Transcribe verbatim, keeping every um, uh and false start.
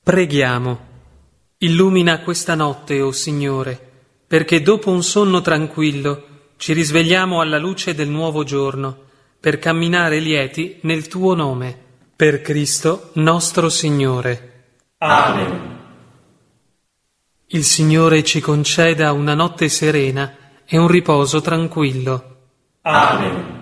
Preghiamo. Illumina questa notte, o Signore, perché dopo un sonno tranquillo ci risvegliamo alla luce del nuovo giorno, per camminare lieti nel Tuo nome. Per Cristo nostro Signore. Amen. Il Signore ci conceda una notte serena e un riposo tranquillo. Amen.